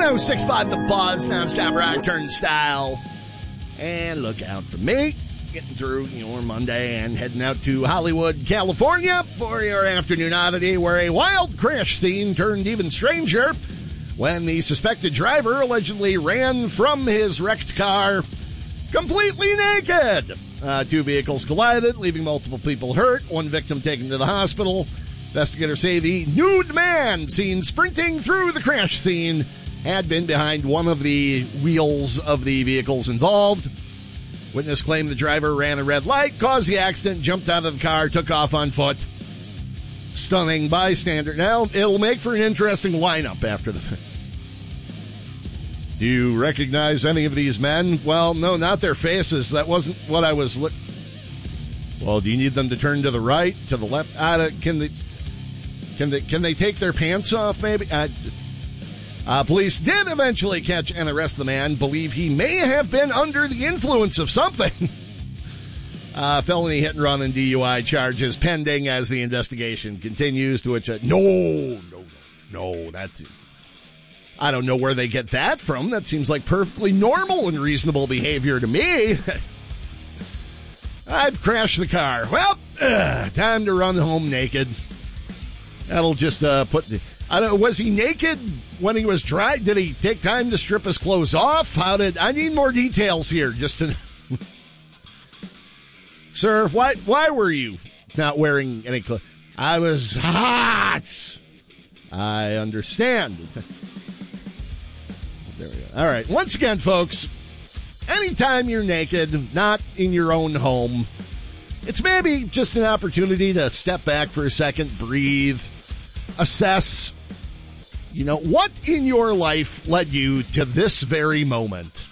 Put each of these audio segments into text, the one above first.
106.5 The Buzz, nonstop rock turnstile. And look out for me, getting through your Monday and heading out to Hollywood, California for your afternoon oddity, where a wild crash scene turned even stranger when the suspected driver allegedly ran from his wrecked car completely naked. Two vehicles collided, leaving multiple people hurt, one victim taken to the hospital. Investigators say the nude man seen sprinting through the crash scene had been behind one of the wheels of the vehicles involved. Witness claimed the driver ran a red light, caused the accident, jumped out of the car, took off on foot. Stunning bystander. Now, it'll make for an interesting lineup after the fact. Do you recognize any of these men? Well, no, not their faces. That wasn't what I was Well, do you need them to turn to the right, to the left? Can they take their pants off, maybe? Police did eventually catch and arrest the man. Believe he may have been under the influence of something. Felony hit and run and DUI charges pending as the investigation continues. To which, no, that's... I don't know where they get that from. That seems like perfectly normal and reasonable behavior to me. I've crashed the car. Well, time to run home naked. That'll just put... was he naked when he was dry? Did he take time to strip his clothes off? I need more details here just to... Sir, why were you not wearing any clothes? I was hot. I understand. There we go. All right. Once again, folks, anytime you're naked, not in your own home, it's maybe just an opportunity to step back for a second, breathe, assess, what in your life led you to this very moment.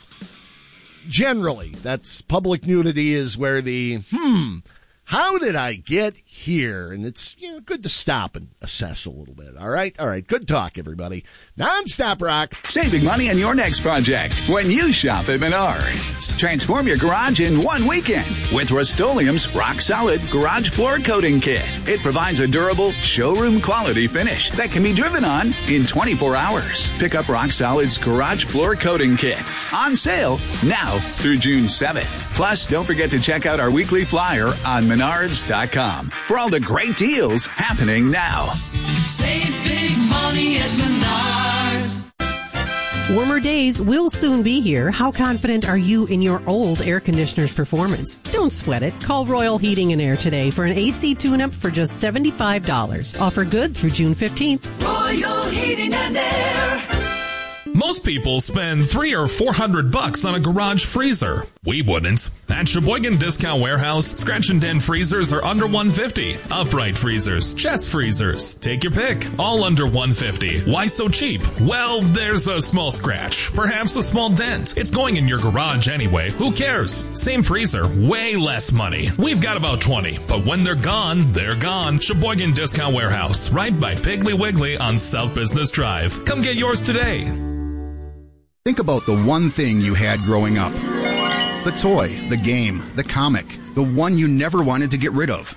Generally, that's public nudity is where the, how did I get here? And it's, good to stop and assess a little bit. All right. Good talk, everybody. Nonstop rock. Saving money on your next project when you shop at Menards. Transform your garage in one weekend with Rust-Oleum's Rock Solid Garage Floor Coating Kit. It provides a durable, showroom quality finish that can be driven on in 24 hours. Pick up Rock Solid's Garage Floor Coating Kit. On sale now through June 7th. Plus, don't forget to check out our weekly flyer on Menards.com for all the great deals happening now. Save big money at Menards. Warmer days will soon be here. How confident are you in your old air conditioner's performance? Don't sweat it. Call Royal Heating and Air today for an AC tune-up for just $75. Offer good through June 15th. Royal Heating and Air. Most people spend $300 or $400 on a garage freezer. We wouldn't. At Sheboygan Discount Warehouse, scratch and dent freezers are under $150. Upright freezers, chest freezers, take your pick, all under $150. Why so cheap? Well, there's a small scratch, perhaps a small dent. It's going in your garage anyway. Who cares? Same freezer, way less money. We've got about 20, but when they're gone, they're gone. Sheboygan Discount Warehouse, right by Piggly Wiggly on South Business Drive. Come get yours today. Think about the one thing you had growing up. The toy, the game, the comic, the one you never wanted to get rid of.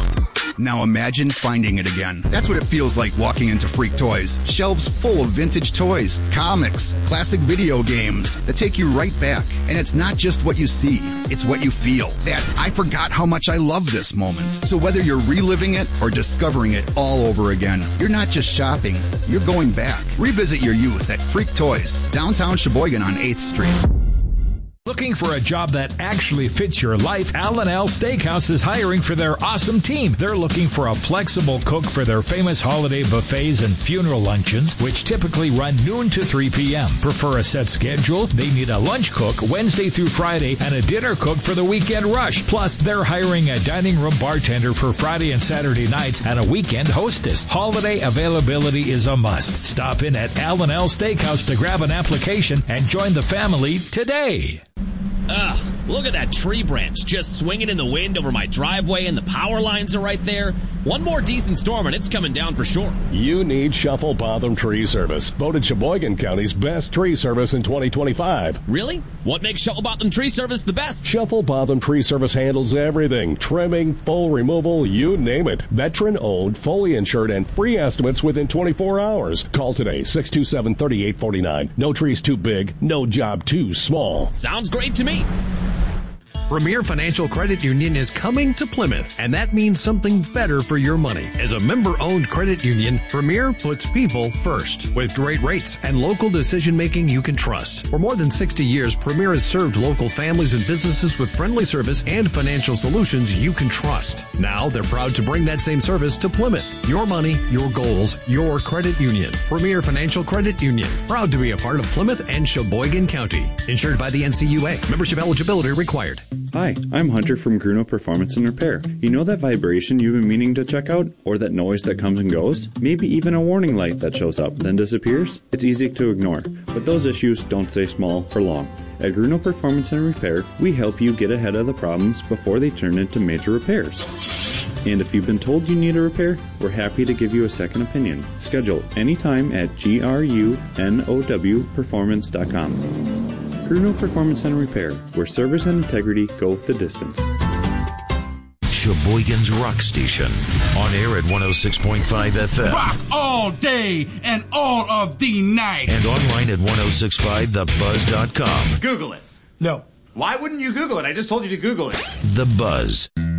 Now imagine finding it again. That's what it feels like walking into Freak Toys. Shelves full of vintage toys, comics, classic video games that take you right back. And it's not just what you see, it's what you feel. That I forgot how much I love this moment. So whether you're reliving it or discovering it all over again, you're not just shopping, you're going back. Revisit your youth at Freak Toys, downtown Sheboygan on 8th Street. Looking for a job that actually fits your life? Al & Al Steakhouse is hiring for their awesome team. They're looking for a flexible cook for their famous holiday buffets and funeral luncheons, which typically run noon to 3 p.m. Prefer a set schedule? They need a lunch cook Wednesday through Friday and a dinner cook for the weekend rush. Plus, they're hiring a dining room bartender for Friday and Saturday nights and a weekend hostess. Holiday availability is a must. Stop in at Al & Al Steakhouse to grab an application and join the family today. Ugh, look at that tree branch just swinging in the wind over my driveway and the power lines are right there. One more decent storm and it's coming down for sure. You need Shuffle Botham Tree Service, voted Sheboygan County's best tree service in 2025. Really? What makes Shuffle Botham Tree Service the best? Shuffle Botham Tree Service handles everything. Trimming, full removal, you name it. Veteran-owned, fully insured, and free estimates within 24 hours. Call today, 627-3849. No trees too big, no job too small. Sounds great to me. Premier Financial Credit Union is coming to Plymouth, and that means something better for your money. As a member-owned credit union, Premier puts people first, with great rates and local decision-making you can trust. For more than 60 years, Premier has served local families and businesses with friendly service and financial solutions you can trust. Now, they're proud to bring that same service to Plymouth. Your money, your goals, your credit union. Premier Financial Credit Union, proud to be a part of Plymouth and Sheboygan County. Insured by the NCUA. Membership eligibility required. Hi, I'm Hunter from Gruno Performance and Repair. You know that vibration you've been meaning to check out? Or that noise that comes and goes? Maybe even a warning light that shows up, then disappears? It's easy to ignore, but those issues don't stay small for long. At Gruno Performance and Repair, we help you get ahead of the problems before they turn into major repairs. And if you've been told you need a repair, we're happy to give you a second opinion. Schedule anytime at grunowperformance.com. Gruno Performance and Repair, where service and integrity go the distance. Sheboygan's Rock Station, on air at 106.5 FM. Rock all day and all of the night. And online at 1065thebuzz.com. Google it. No. Why wouldn't you Google it? I just told you to Google it. The Buzz.